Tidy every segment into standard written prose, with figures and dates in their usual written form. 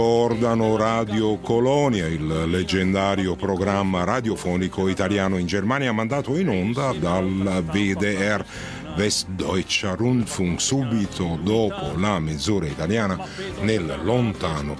Ricordano Radio Colonia, il leggendario programma radiofonico italiano in Germania mandato in onda dal WDR Westdeutscher Rundfunk subito dopo la mezz'ora italiana nel lontano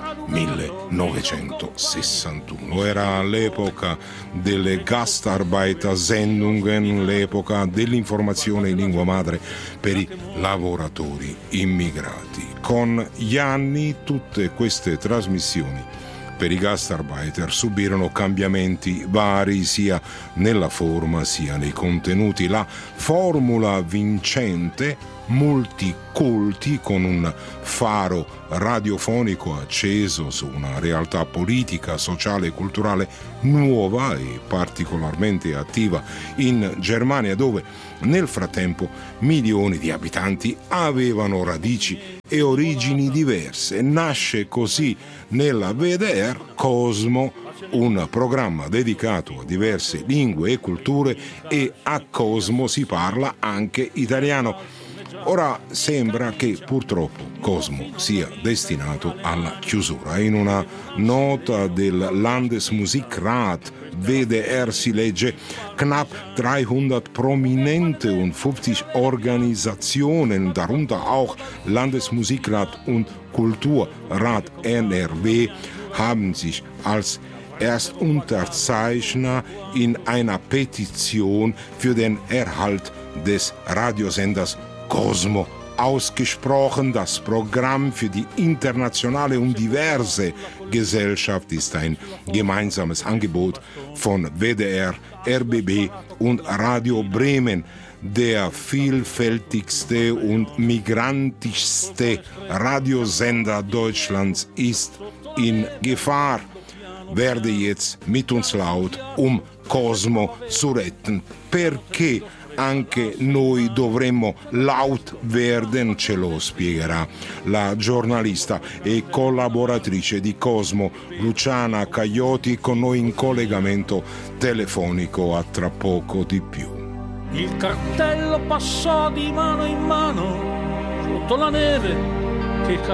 1961. Era l'epoca delle Gastarbeiter-Sendungen, l'epoca dell'informazione in lingua madre per i lavoratori immigrati. Con gli anni tutte queste trasmissioni per i Gastarbeiter subirono cambiamenti vari sia nella forma sia nei contenuti. La formula vincente, multicolti, con un faro radiofonico acceso su una realtà politica, sociale e culturale nuova e particolarmente attiva in Germania, dove nel frattempo milioni di abitanti avevano radici e origini diverse. Nasce così nella WDR Cosmo, un programma dedicato a diverse lingue e culture, e a Cosmo si parla anche italiano. Ora sembra che purtroppo Cosmo sia destinato alla chiusura. In una nota del Landesmusikrat WDR si legge: knapp 300 prominente und 50 Organisationen, darunter auch Landesmusikrat und Kulturrat NRW, haben sich als Erstunterzeichner in einer Petition für den Erhalt des Radiosenders Cosmo ausgesprochen. Das Programm für die internationale und diverse Gesellschaft ist ein gemeinsames Angebot von WDR, RBB und Radio Bremen. Der vielfältigste und migrantischste Radiosender Deutschlands ist in Gefahr. Werde jetzt mit uns laut, um Cosmo zu retten. Perché anche noi dovremmo laut werden? Ce lo spiegherà la giornalista e collaboratrice di Cosmo Luciana Caglioti, con noi in collegamento telefonico. A tra poco di più. Il cartello passò di mano in mano sotto la neve che